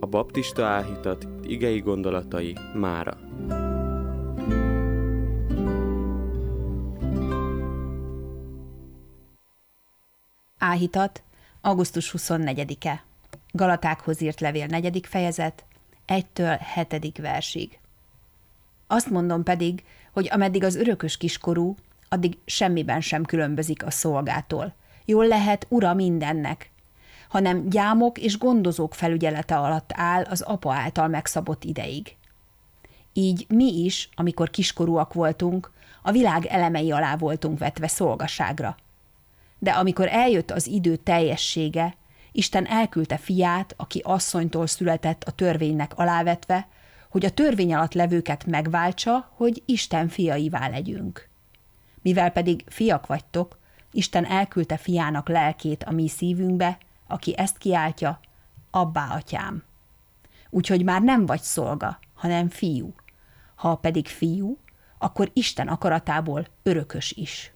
A baptista áhítat igei gondolatai mára. Áhítat, augusztus 24-e. Galatákhoz írt levél 4. fejezet, 1-től 7. versig. Azt mondom pedig, hogy ameddig az örökös kiskorú, addig semmiben sem különbözik a szolgától. Jól lehet ura mindennek, hanem gyámok és gondozók felügyelete alatt áll az apa által megszabott ideig. Így mi is, amikor kiskorúak voltunk, a világ elemei alá voltunk vetve szolgaságra. De amikor eljött az idő teljessége, Isten elküldte fiát, aki asszonytól született a törvénynek alávetve, hogy a törvény alatt levőket megváltsa, hogy Isten fiaivá legyünk. Mivel pedig fiak vagytok, Isten elküldte fiának lelkét a mi szívünkbe, aki ezt kiáltja, abbá atyám. Úgyhogy már nem vagy szolga, hanem fiú. Ha pedig fiú, akkor Isten akaratából örökös is.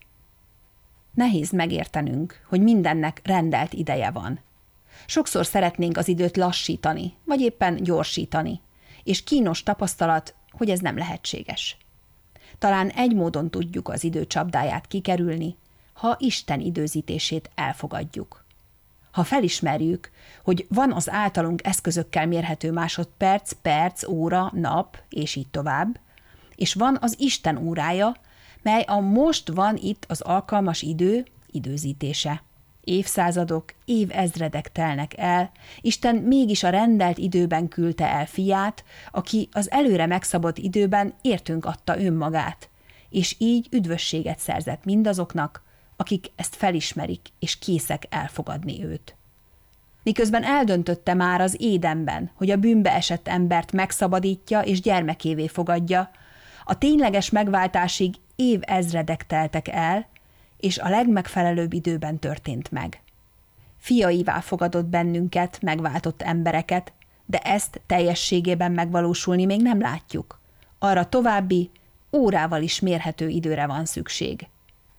Nehéz megértenünk, hogy mindennek rendelt ideje van. Sokszor szeretnénk az időt lassítani, vagy éppen gyorsítani, és kínos tapasztalat, hogy ez nem lehetséges. Talán egy módon tudjuk az idő csapdáját kikerülni, ha Isten időzítését elfogadjuk. Ha felismerjük, hogy van az általunk eszközökkel mérhető másodperc, perc, óra, nap, és így tovább, és van az Isten órája, mely a most van itt az alkalmas idő időzítése. Évszázadok, évezredek telnek el, Isten mégis a rendelt időben küldte el fiát, aki az előre megszabott időben értünk adta önmagát, és így üdvösséget szerzett mindazoknak, akik ezt felismerik és készek elfogadni őt. Miközben eldöntötte már az Édenben, hogy a bűnbe esett embert megszabadítja és gyermekévé fogadja, a tényleges megváltásig évezredek teltek el, és a legmegfelelőbb időben történt meg. Fiaivá fogadott bennünket, megváltott embereket, de ezt teljességében megvalósulni még nem látjuk. Arra további, órával is mérhető időre van szükség.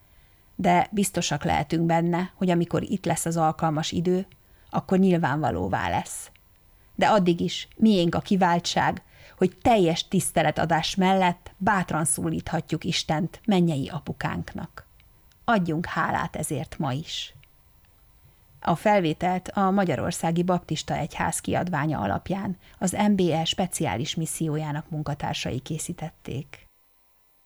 De biztosak lehetünk benne, hogy amikor itt lesz az alkalmas idő, akkor nyilvánvalóvá lesz. De addig is miénk a kiváltság, hogy teljes tiszteletadás mellett bátran szólíthatjuk Istent mennyei apukánknak. Adjunk hálát ezért ma is. A felvételt a Magyarországi Baptista Egyház kiadványa alapján az MBE speciális missziójának munkatársai készítették.